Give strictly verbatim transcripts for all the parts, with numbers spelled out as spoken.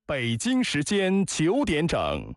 北京时间九点整。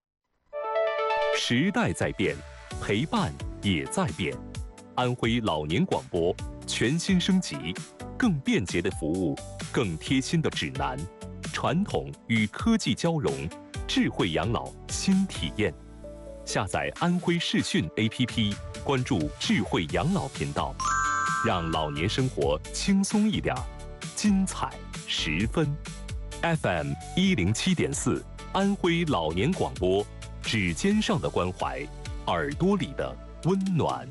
时代在变，陪伴也在变。安徽老年广播全新升级，更便捷的服务，更贴心的指南，传统与科技交融，智慧养老新体验。下载安徽视讯 A P P， 关注智慧养老频道，让老年生活轻松一点，精彩十分。F M 一零七点四，安徽老年广播，指尖上的关怀，耳朵里的温暖。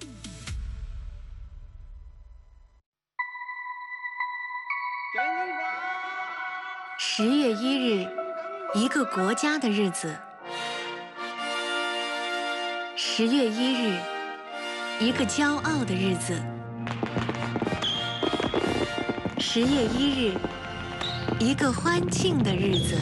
十月一日，一个国家的日子。十月一日，一个骄傲的日子。十月一日，一个欢庆的日子。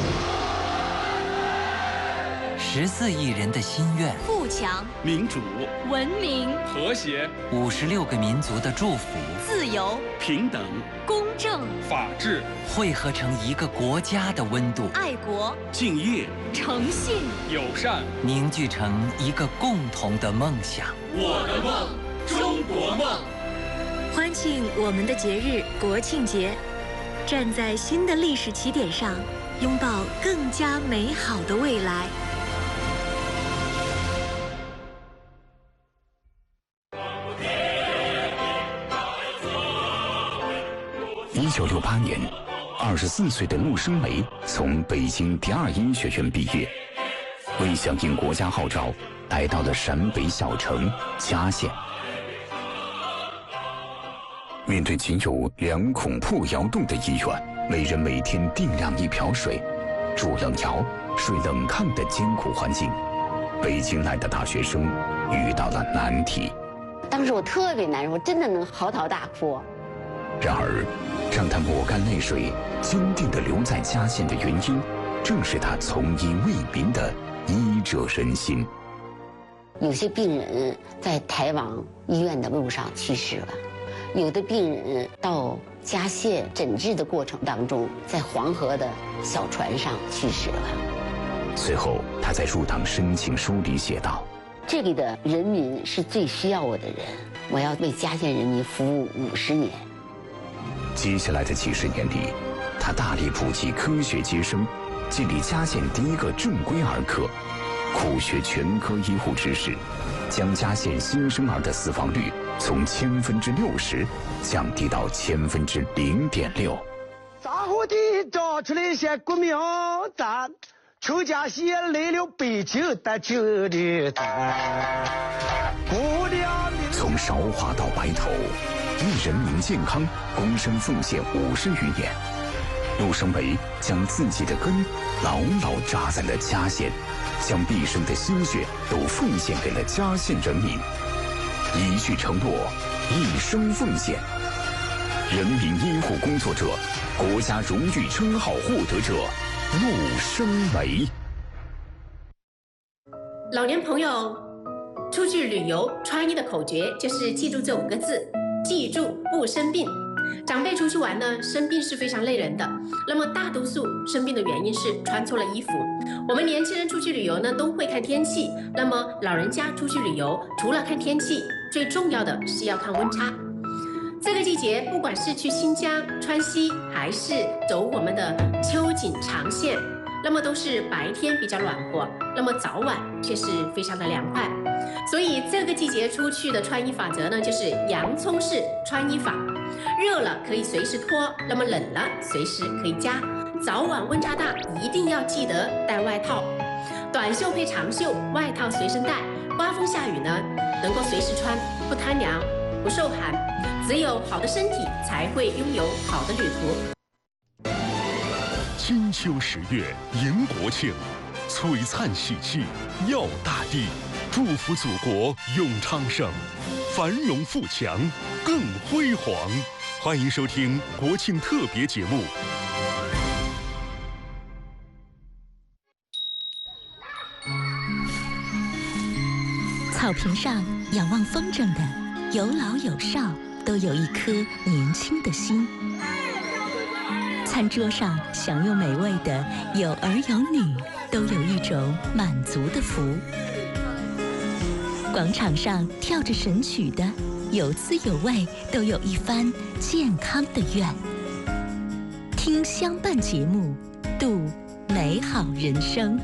十四亿人的心愿， 富强、 民主、 文明、 和谐， 五十六个民族的祝福， 自由、 平等、 公正、 法治， 汇合成一个国家的温度， 爱国、 敬业、 诚信、 友善， 凝聚成一个共同的梦想。 我的梦，中国梦。 欢庆我们的节日国庆节，站在新的历史起点上，拥抱更加美好的未来。 一九六八年，二十四岁的陆生梅从北京第二医学院毕业，为响应国家号召，来到了陕北小城嘉县。面对仅有两孔破窑洞的医院，每人每天定量一瓢水，住冷窑、睡冷炕的艰苦环境，北京来的大学生遇到了难题。 当时我特别难受，我真的能嚎啕大哭。 然而，让他抹干泪水，坚定地留在嘉县的原因，正是他从医为民的医者仁心。 有些病人在抬往医院的路上去世了，有的病人到嘉县诊治的过程当中，在黄河的小船上去世了。 随后，他在入党申请书里写道：“ 这里的人民是最需要我的人，我要为嘉县人民服务五十年。” 接下来的几十年里，他大力普及科学接生，建立嘉县第一个正规儿科，苦学全科医护知识，将嘉县新生儿的死亡率从千分之六十降低到千分之零点六。 咋呼的找出来些国名咱出嘉县来了北京的这里咱姑娘从韶华到白头，为人民健康躬身奉献五十余年，陆生梅将自己的根牢牢扎在了嘉县，将毕生的心血都奉献给了嘉县人民，一句承诺，一生奉献。人民医护工作者，国家荣誉称号获得者陆生梅。 老年朋友出去旅游穿衣的口诀就是记住这五个字，记住不生病。长辈出去玩呢，生病是非常累人的。那么大多数生病的原因是穿错了衣服。我们年轻人出去旅游呢，都会看天气。那么老人家出去旅游，除了看天气，最重要的是要看温差。这个季节，不管是去新疆、川西，还是走我们的秋瑾长线，那么都是白天比较暖和，那么早晚却是非常的凉快。所以这个季节出去的穿衣法则呢，就是洋葱式穿衣法。热了可以随时脱，那么冷了随时可以加。早晚温差大，一定要记得带外套，短袖配长袖，外套随身带。刮风下雨呢，能够随时穿，不贪凉，不受寒。只有好的身体，才会拥有好的旅途。 金秋十月迎国庆，璀璨喜气耀大地，祝福祖国永昌盛，繁荣富强更辉煌。欢迎收听国庆特别节目。 草坪上仰望风筝的有老有少，都有一颗年轻的心。 餐桌上享用美味的有儿有女，都有一种满足的福。广场上跳着神曲的有滋有味，都有一番健康的愿。听相伴节目，度美好人生。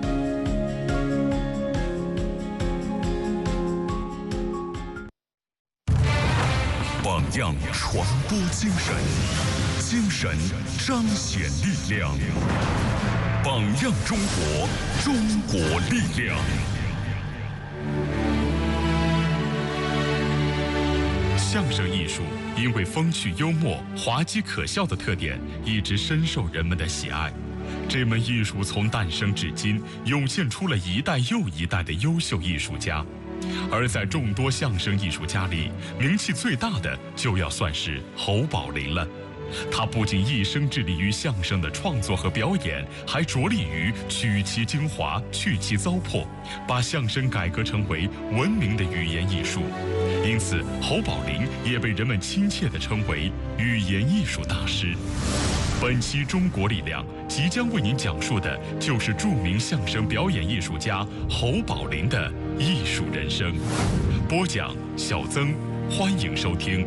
榜样传播精神，精神彰显力量。榜样中国，中国力量。相声艺术因为风趣幽默、滑稽可笑的特点，一直深受人们的喜爱。这门艺术从诞生至今，涌现出了一代又一代的优秀艺术家。而在众多相声艺术家里，名气最大的就要算是侯宝林了。他不仅一生致力于相声的创作和表演，还着力于取其精华，去其糟粕，把相声改革成为文明的语言艺术。因此，侯宝林也被人们亲切地称为语言艺术大师。本期中国力量即将为您讲述的就是著名相声表演艺术家侯宝林的艺术人生。播讲小曾，欢迎收听。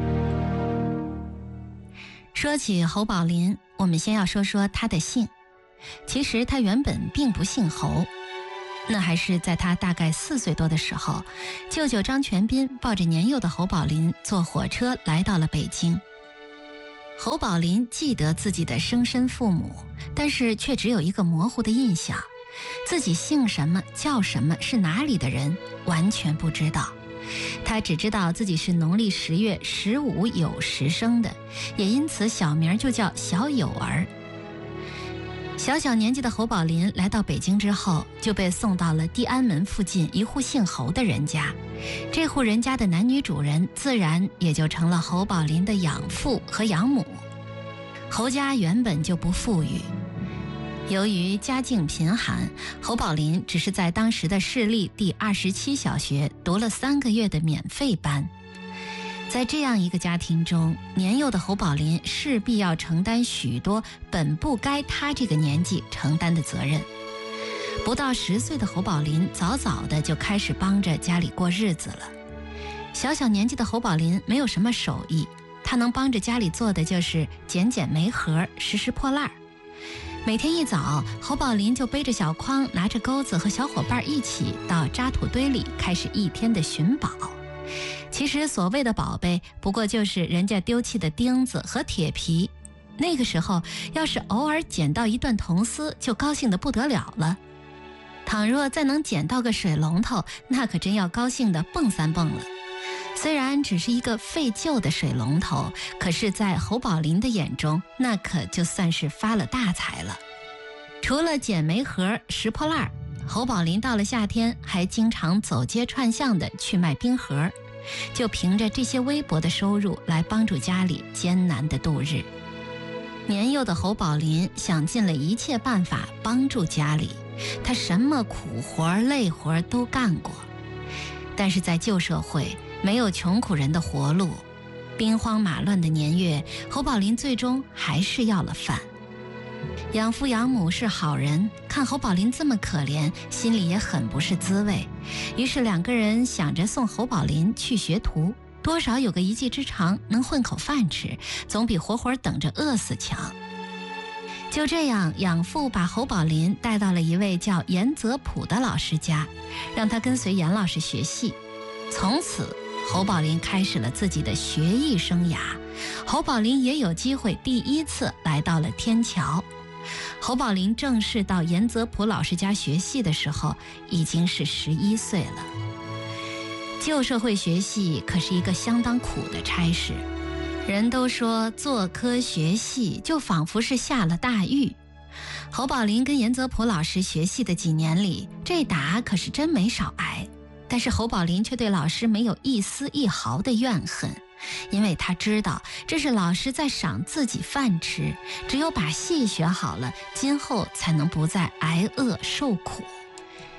说起侯宝林，我们先要说说他的姓。其实他原本并不姓侯，那还是在他大概四岁多的时候，舅舅张全斌抱着年幼的侯宝林坐火车来到了北京。侯宝林记得自己的生身父母，但是却只有一个模糊的印象，自己姓什么叫什么，是哪里的人完全不知道。他只知道自己是农历十月十五酉时生的，也因此小名就叫小酉儿。小小年纪的侯宝林来到北京之后，就被送到了地安门附近一户姓侯的人家。这户人家的男女主人自然也就成了侯宝林的养父和养母。侯家原本就不富裕，由于家境贫寒，侯宝林只是在当时的市立第二十七小学读了三个月的免费班。在这样一个家庭中，年幼的侯宝林势必要承担许多本不该他这个年纪承担的责任。不到十岁的侯宝林早早的就开始帮着家里过日子了。小小年纪的侯宝林没有什么手艺，他能帮着家里做的就是捡捡煤盒、拾拾破烂。每天一早，侯宝林就背着小筐，拿着钩子和小伙伴一起到渣土堆里开始一天的寻宝。其实所谓的宝贝不过就是人家丢弃的钉子和铁皮，那个时候要是偶尔捡到一段铜丝，就高兴得不得了了。倘若再能捡到个水龙头，那可真要高兴得蹦三蹦了。虽然只是一个废旧的水龙头，可是在侯宝林的眼中，那可就算是发了大财了。除了捡煤盒、拾破烂，侯宝林到了夏天还经常走街串巷的去卖冰盒，就凭着这些微薄的收入来帮助家里艰难的度日。年幼的侯宝林想尽了一切办法帮助家里，他什么苦活累活都干过。但是在旧社会，没有穷苦人的活路，兵荒马乱的年月，侯宝林最终还是要了饭。养父养母是好人，看侯宝林这么可怜，心里也很不是滋味。于是两个人想着送侯宝林去学徒，多少有个一技之长，能混口饭吃，总比活活等着饿死强。就这样，养父把侯宝林带到了一位叫严泽普的老师家，让他跟随严老师学戏。从此侯宝林开始了自己的学艺生涯。侯宝林也有机会第一次来到了天桥。侯宝林正式到严泽普老师家学戏的时候，已经是十一岁了。旧社会学戏可是一个相当苦的差事，人都说做科学戏就仿佛是下了大狱。侯宝林跟严泽普老师学戏的几年里，这打可是真没少挨。但是侯宝林却对老师没有一丝一毫的怨恨，因为他知道这是老师在赏自己饭吃，只有把戏学好了，今后才能不再挨饿受苦。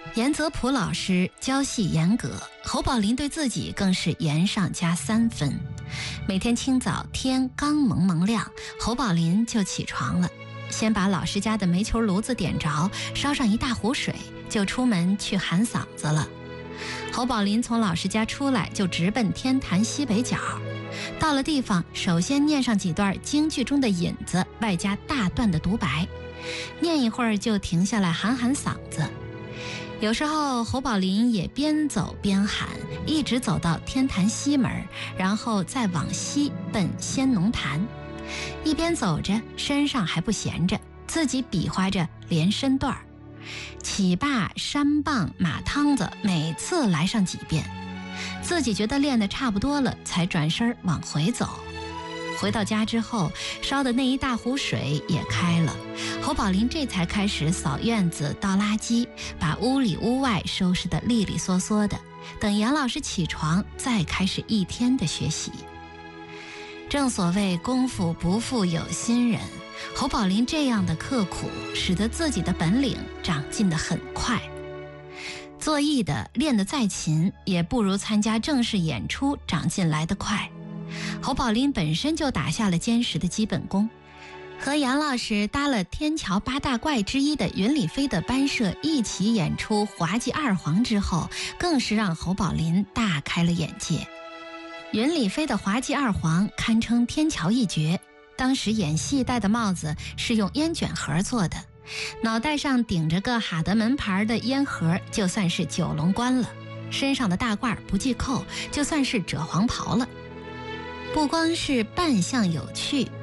严泽普老师教戏严格，侯宝林对自己更是严上加三分。每天清早天刚蒙蒙亮，侯宝林就起床了，先把老师家的煤球炉子点着，烧上一大壶水，就出门去喊嗓子了。侯宝林从老师家出来，就直奔天坛西北角。到了地方，首先念上几段京剧中的引子，外加大段的独白，念一会儿就停下来喊喊嗓子。有时候侯宝林也边走边喊，一直走到天坛西门，然后再往西奔仙农坛。一边走着，身上还不闲着，自己比划着连身段儿，起罢山棒马汤子，每次来上几遍。自己觉得练得差不多了，才转身往回走。回到家之后，烧的那一大壶水也开了，侯宝林这才开始扫院子、倒垃圾，把屋里屋外收拾得利利索索的。等严老师起床，再开始一天的学习。正所谓功夫不负有心人，侯宝林这样的刻苦，使得自己的本领长进得很快。做艺的练得再勤，也不如参加正式演出长进来得快。侯宝林本身就打下了坚实的基本功，和杨老师搭了天桥八大怪之一的云里飞的班社一起演出滑稽二黄之后，更是让侯宝林大开了眼界。云里飞的滑稽二黄堪称天桥一绝，当时演戏戴的帽子是用烟卷盒做的，脑袋上顶着个哈德门牌的烟盒就算是九龙冠了，身上的大褂不系扣就算是赭黄袍了。不光是扮相有趣，